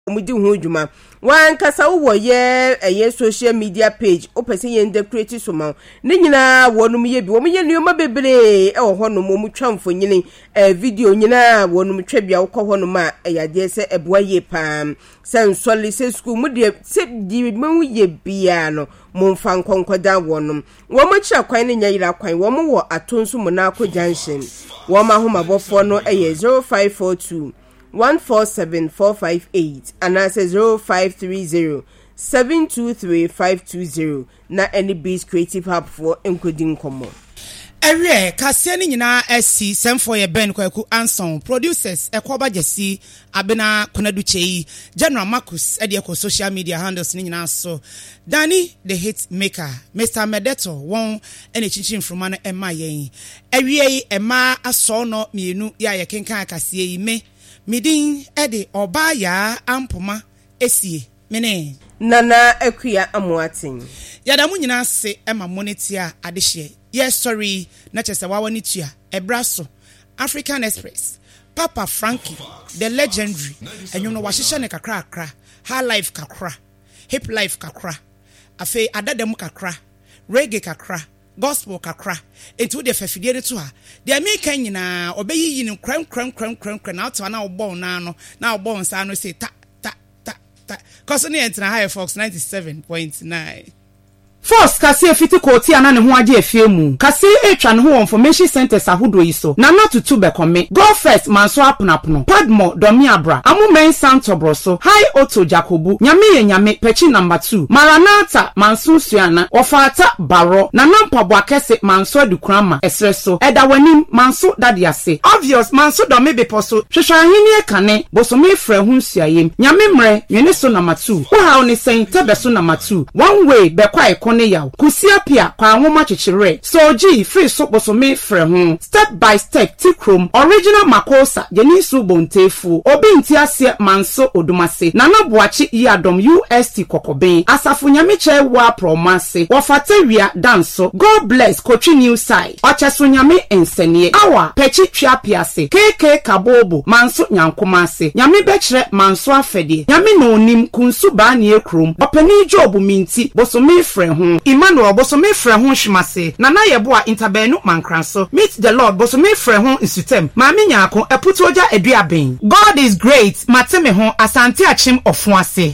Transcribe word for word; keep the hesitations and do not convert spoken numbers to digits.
omudi hu dwuma wan kasa wo ye eye social media page opese ye nde create so ma ne nyina wonum ye bi wo ye nneoma bebre e wo hono mo mutwa mfonyini e video nyina wonum twa bia wo kɔ hono ma eyade se eboa ye pam sen soli se school mu de se di mu ye bia no mo mfa nkonkoda wonum wo mo kira kwan ne nyayira kwan wo mo wo atonso mo na akɔ junction wo ma homa bofo no eye zero five four two one four seven four five eight and I say zero five three zero seven two three five two zero na any Beast Creative Hub for including common. Ewe kase ni nyina esi semfo ye Ben Kwaku Anson producers ekoba jesi abena Konadu Chei General Marcus e de ko social media handles ni nyina so Danny the hit maker Mister Medeto won ene chinchin from an ema yen ewe ema aso no mienu ya ye kenkan kase yi me midin ede oba ya ampoma esie mene Nana Ekuya Amuatin yada mu nyina se ema monetia adehye. Yes, sorry, not just a wawanitia, a brasso, African Express, Papa Frankie, the legendary, and you know, Washishan kakra kra, high life kakra, hip life kakra, afe adademu kakra, reggae kakra, gospel kakra, into the fefidere to her. The American na obey in crime, crime, crime, crime, crime, out to an hour born now, now born, sano say ta, ta, ta, ta, costing it in a higher Fox ninety-seven point nine. Force kase fiti koti ana ne ho age afie mu kase etwa ne ho information centers ahodo yi so na na tutu be kome go first manso aponapono padmo domi abra amumen santobro so high auto jacobu nyame ye nyame pechi number two maranata manso suana ofata baro na nampabo akese manso adukrama esreso eda wanim manso dade ase obvious manso domi be poso hwehwahini e kane bosome frɛ ho nsuayem nyame mre nwene so number two wo ha oni sen tebe so number two one way be kwa ne yaw kusia pia kwa nwoma chichire soji free so bosome frɛ ho step by step tikrom original makosa jenisu bontefu obi ntiase manso odumase nana boachi yadom U S T kokoben asafo nyame wa promase wofatawia danso God bless Kochi new side ocheso nyame ensenie awa pechi twa piase kk kabobo manso nyankomase nyame bechire manso afedie nyame no onim kunsu ba ne ekrom opani job minti bosome frɛ ho Emmanuel bosome frɛ ho hwimase na na yeboa interbenu mankranso meet the Lord bosome frɛ ho nsutem maame nyaako eputoja aduaben God is great mateme ho asante achim ofuase